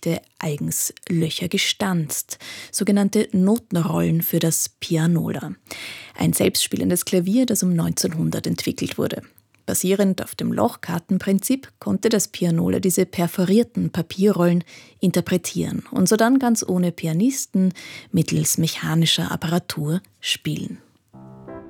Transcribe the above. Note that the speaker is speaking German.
Seite eigens Löcher gestanzt, sogenannte Notenrollen für das Pianola. Ein selbstspielendes Klavier, das um 1900 entwickelt wurde. Basierend auf dem Lochkartenprinzip konnte das Pianola diese perforierten Papierrollen interpretieren und so dann ganz ohne Pianisten mittels mechanischer Apparatur spielen.